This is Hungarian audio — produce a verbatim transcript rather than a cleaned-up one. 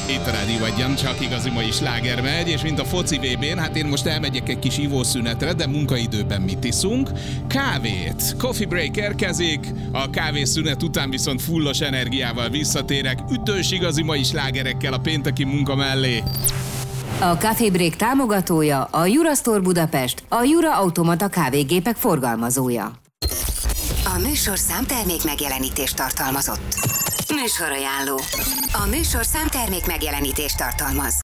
Itt a Rádió Egyen csak igazi mai sláger megy, és mint a foci vé bén, hát én most elmegyek egy kis ivószünetre, de munkaidőben mit iszunk? Kávét. Coffee break érkezik, a kávészünet után viszont fullos energiával visszatérek, ütős igazi mai slágerekkel a pénteki munka mellé. A Coffee Break támogatója a Jura Store Budapest, a Jura Automata kávégépek forgalmazója. A műsorszám termék megjelenítést tartalmazott. Műsorajánló. A műsorszám termék megjelenítést tartalmaz.